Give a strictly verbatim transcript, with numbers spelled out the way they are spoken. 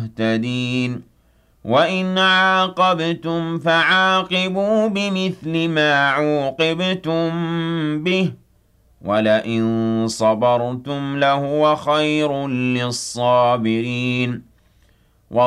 المهتدين وَإِنْ عَاقَبْتُمْ فَعَاقِبُوا بِمِثْلِ مَا عُوقِبْتُم بِهِ وَلَئِن صَبَرْتُمْ لَهُوَ خَيْرٌ لِّلصَّابِرِينَ